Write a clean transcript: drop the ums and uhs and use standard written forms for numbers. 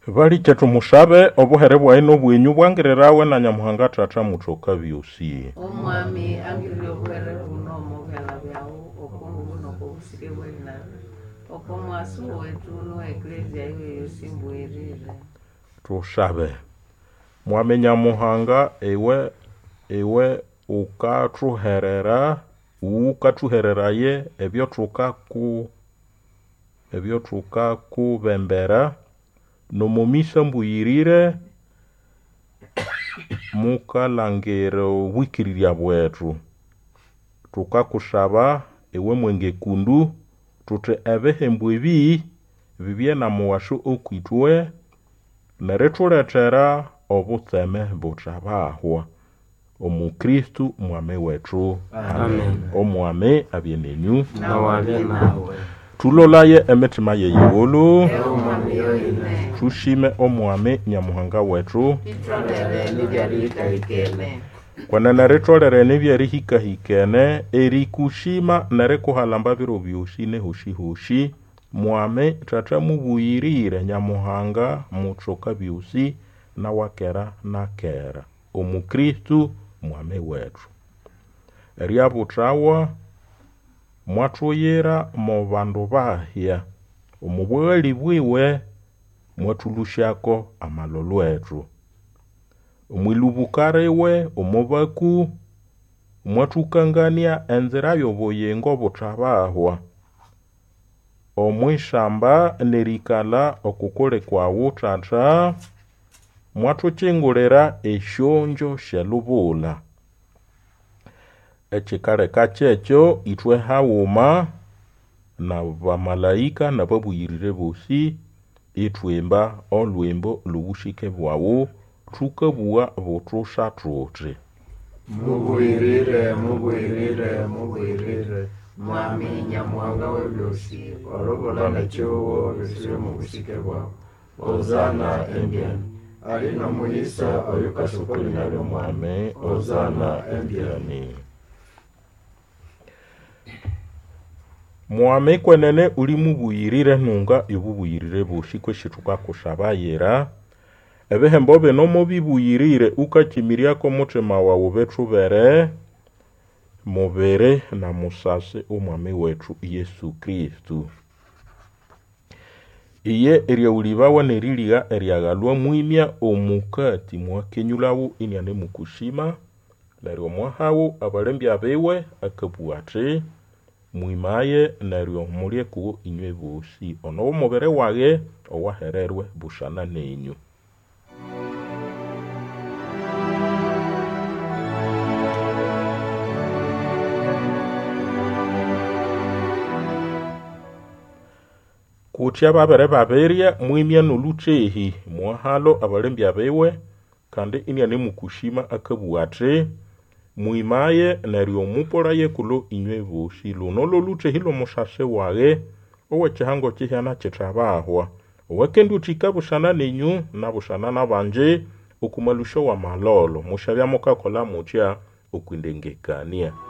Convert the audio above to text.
Bali chetu musabe obuhere bwaye n'obwenyu bwangirirawe na Nyamuhanga tata mutoka byosi. Omwami angirire obuhere buno mubela byawo okungu buno kubusike bwena okomwasu wetu no eklezia iwe yosimbwirire. Tusabe. Mwami Nyamuhanga ewe ukatuherera ye ebyo tuka kubembera no mumisa mbuyirire mukalangero wikiriria bwetu tukakusaba ewe mwenge kundu tute ebehembu ebi bibye na muwasho okwitwe neretuletera obutseme butabahwa omukristu mwame wetu. Amen. Omwame abienenyu Nawabe nawe. tulolaye emitima yeyiwulu Omwami yoine tushime omwame Nyamuhanga wetu itolere nibyarihikahikene kwana neritolere nibyarihikahikene erikushima nerikuhalamba biro byosi nehushi mwame tata mubuyirire Nyamuhanga mutoka byosi na wakera nakera omukristu mwame wetu eriabutawa mwatuyira mu bandu bahya omubwali bwiwe mwatulushako amalolo etu omwilubukariwe omubaku mwatukangania enzira yobuyengo butabahwa omwishamba nerikala okukole kwawu tata mwatuchingulira eshonjo shelubula echikareka checho itwe hawuma na bamalaika na babuyirire bosi itwemba olwembo lubushike bwawo tukabua butusha tutre Mubwirire, mubwirire, mubwirire. Mwami Nyamuhanga webyosi Orobola na chowo bisire mu busike bwawe. Ozana embyani. Ali no muhisa oyukasukuli nabyo mwame. Ozana embyani. mwame kwenene uli mubuyirire nunga yobubuyirire boshikwe shituka kushabayera ebehembo beno mubibuyirire ukakimiriako mutima wawe betubere mubere na musase omwami wetu Yesu Kristu iye eryaulibawa neriliga eryagalwa mwimya omukati mwakenyulawo inyane mukushima neryo mwahawo abalembi abewe akabuate mwimaye neryo mulye kuwo inywe bosi ono mubere wage owahererwe bushana nenyu. Kutya babere baberia mwimya noluchehi mwahalo abalembi abewe kandi inyane mukushima akabuate mwimaye neryo mupora yekulo inywe bosi luno loluchehi lomushashe wage owechihango chihyana chitabahwa owekendu chika bushana nenyu na bushana nabanje okumalusho wa malolo mushabya mukakola mutya okwindengekania